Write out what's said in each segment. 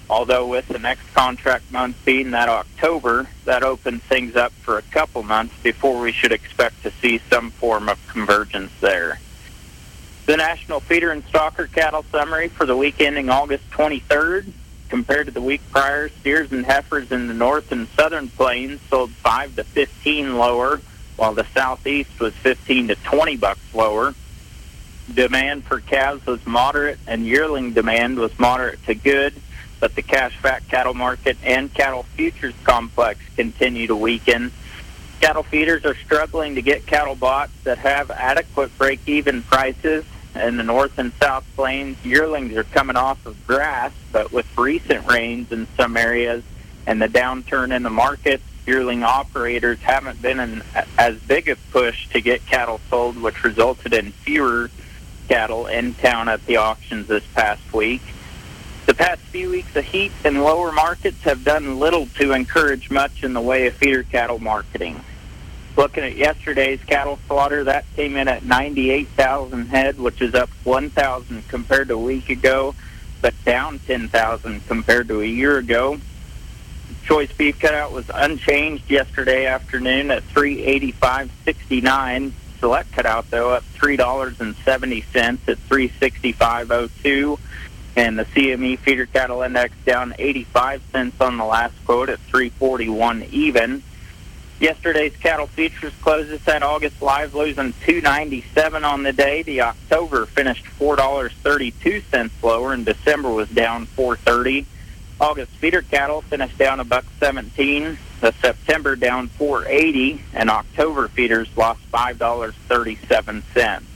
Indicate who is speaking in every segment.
Speaker 1: although with the next contract month being that October, that opens things up for a couple months before we should expect to see some form of convergence there. The National Feeder and Stalker Cattle Summary for the week ending August 23rd. Compared to the week prior, steers and heifers in the north and southern plains sold 5 to 15 lower, while the southeast was 15 to 20 bucks lower. Demand for calves was moderate, and yearling demand was moderate to good, but the cash fat cattle market and cattle futures complex continue to weaken. Cattle feeders are struggling to get cattle bought that have adequate break-even prices. In the north and south plains, yearlings are coming off of grass, but with recent rains in some areas and the downturn in the market, yearling operators haven't been in as big a push to get cattle sold, which resulted in fewer cattle in town at the auctions this past week. The past few weeks of heat and lower markets have done little to encourage much in the way of feeder cattle marketing. Looking at yesterday's cattle slaughter, that came in at 98,000 head, which is up 1,000 compared to a week ago, but down 10,000 compared to a year ago. Choice beef cutout was unchanged yesterday afternoon at $385.69. Select cutout, though, up $3.70 at $365.02. And the CME feeder cattle index down 85 cents on the last quote at $341 even. Yesterday's cattle futures closes at August live losing $2.97 on the day. The October finished $4.32 lower, and December was down $4.30. August feeder cattle finished down $1.17. The September down $4.80, and October feeders lost $5.37.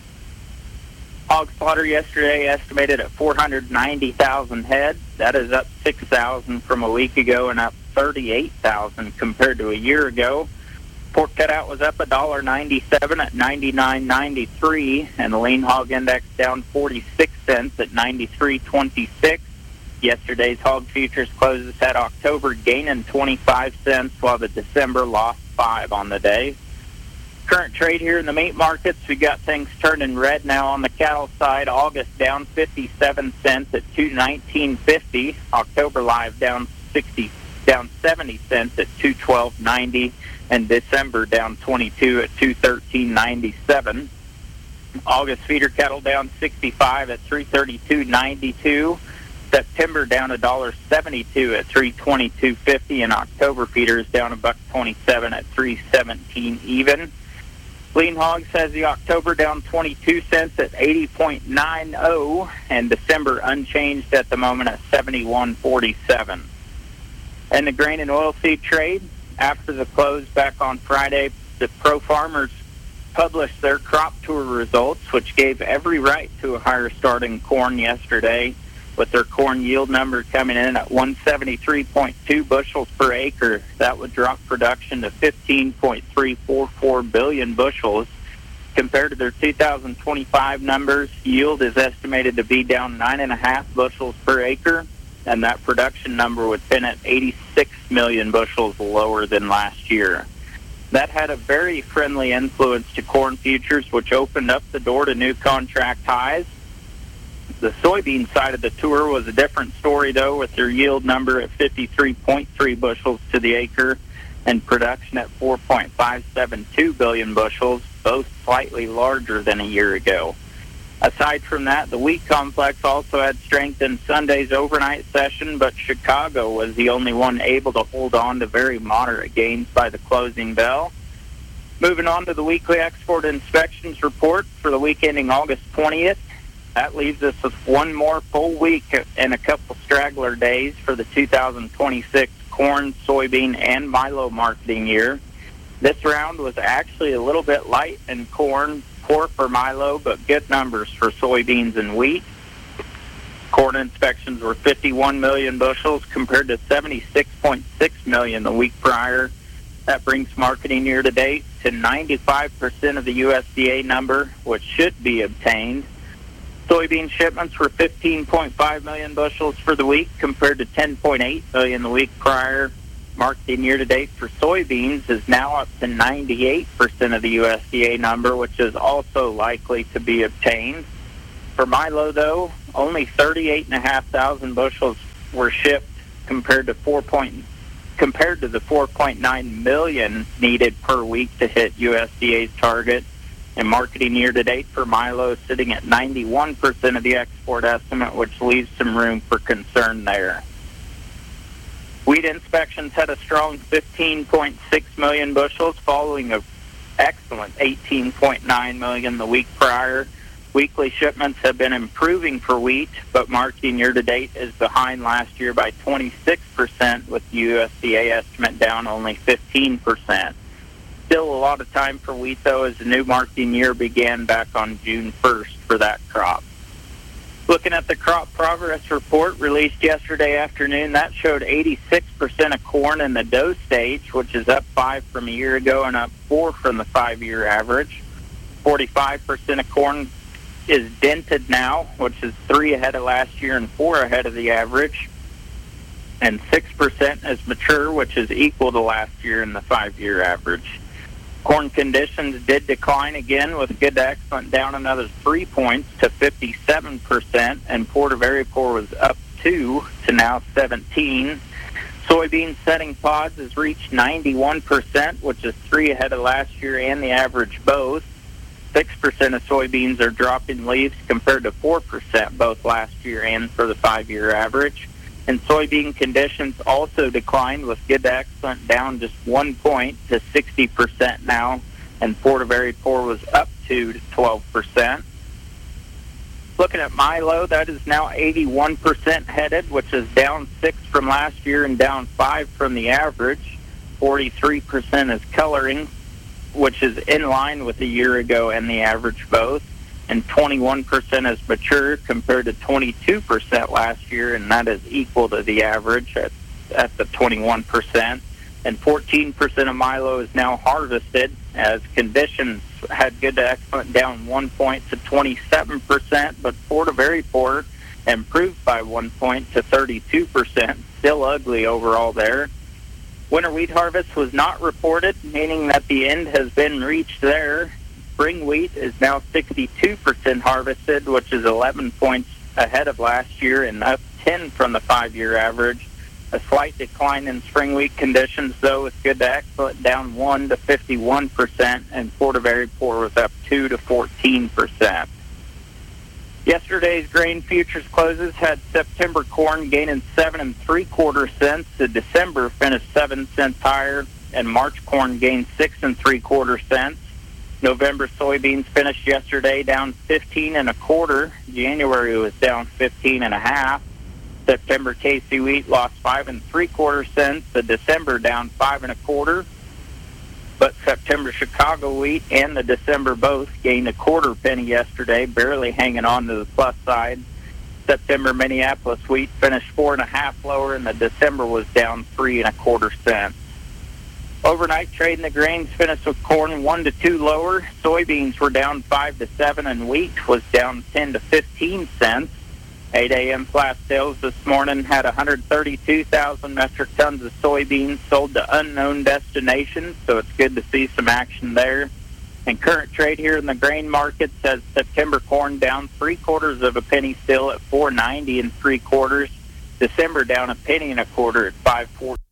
Speaker 1: Hog slaughter yesterday estimated at 490,000 head. That is up 6,000 from a week ago and up 38,000 compared to a year ago. Pork cutout was up $1.97 at $99.93, and the lean hog index down 46 cents at $93.26. Yesterday's hog futures closes at October gaining 25 cents, while the December lost 5 on the day. Current trade here in the meat markets, we got things turning red now on the cattle side. August down 57 cents at $219.50. October live down 70 cents at $212.90, and December down 22 at $213.97. August feeder cattle down 65 at $332.92. September down $1.72 at $322.50, and October feeders down $1.27 at $317 even. Lean hogs has the October down 22 cents at 80.90, and December unchanged at the moment at 71.47. And the grain and oilseed trade, after the close back on Friday, the Pro Farmers published their crop tour results, which gave every right to a higher starting corn yesterday, with their corn yield number coming in at 173.2 bushels per acre. That would drop production to 15.344 billion bushels. Compared to their 2025 numbers, yield is estimated to be down 9.5 bushels per acre, and that production number would pin at 86 million bushels lower than last year. That had a very friendly influence to corn futures, which opened up the door to new contract highs. The soybean side of the tour was a different story, though, with their yield number at 53.3 bushels to the acre and production at 4.572 billion bushels, both slightly larger than a year ago. Aside from that, the wheat complex also had strength in Sunday's overnight session, but Chicago was the only one able to hold on to very moderate gains by the closing bell. Moving on to the weekly export inspections report for the week ending August 20th. That leaves us with one more full week and a couple straggler days for the 2026 corn, soybean, and milo marketing year. This round was actually a little bit light in corn, poor for milo, but good numbers for soybeans and wheat. Corn inspections were 51 million bushels compared to 76.6 million the week prior. That brings marketing year to date to 95% of the USDA number, which should be obtained. Soybean shipments were 15.5 million bushels for the week compared to 10.8 million the week prior. Marketing year-to-date for soybeans is now up to 98% of the USDA number, which is also likely to be obtained. For milo, though, only 38,500 bushels were shipped compared to the 4.9 million needed per week to hit USDA's target. And marketing year-to-date for milo is sitting at 91% of the export estimate, which leaves some room for concern there. Wheat inspections had a strong 15.6 million bushels, following an excellent 18.9 million the week prior. Weekly shipments have been improving for wheat, but marketing year-to-date is behind last year by 26%, with the USDA estimate down only 15%. Still a lot of time for wheat, though, as the new marketing year began back on June 1st for that crop. Looking at the crop progress report released yesterday afternoon, that showed 86% of corn in the dough stage, which is up 5 from a year ago and up 4 from the 5-year average. 45% of corn is dented now, which is 3 ahead of last year and 4 ahead of the average. And 6% is mature, which is equal to last year and the 5-year average. Corn conditions did decline again, with good to excellent down another 3 points to 57%, and poor to very poor was up 2 to now 17. Soybean setting pods has reached 91%, which is 3 ahead of last year and the average both. 6% of soybeans are dropping leaves compared to 4% both last year and for the 5-year average. And soybean conditions also declined, with good to excellent down just 1 point to 60% now, and poor to very poor was up 2 to 12%. Looking at milo, that is now 81% headed, which is down 6 from last year and down 5 from the average. 43% is coloring, which is in line with a year ago and the average both. And 21% is mature compared to 22% last year, and that is equal to the average at the 21%. And 14% of milo is now harvested, as conditions had good to excellent down 1 point to 27%, but poor to very poor improved by 1 point to 32%. Still ugly overall there. Winter wheat harvest was not reported, meaning that the end has been reached there. Spring wheat is now 62% harvested, which is 11 points ahead of last year and up 10 from the 5-year average. A slight decline in spring wheat conditions, though, with good to excellent down 1 to 51%, and poor to very poor was up 2 to 14%. Yesterday's grain futures closes had September corn gaining 7 3/4 cents. The December finished 7 cents higher, and March corn gained 6 3/4 cents. November soybeans finished yesterday down 15 1/4. January was down 15 1/2. September KC wheat lost 5 3/4 cents. The December down 5 1/4. But September Chicago wheat and the December both gained 1/4 penny yesterday, barely hanging on to the plus side. September Minneapolis wheat finished 4 1/2 lower, and the December was down 3 1/4 cents. Overnight trade in the grains finished with corn 1 to 2 lower. Soybeans were down 5 to 7, and wheat was down 10 to 15 cents. 8 a.m. flash sales this morning had 132,000 metric tons of soybeans sold to unknown destinations, so it's good to see some action there. And current trade here in the grain market says September corn down 3/4 penny still at 4.90 3/4. December down 1 1/4 at 5.40.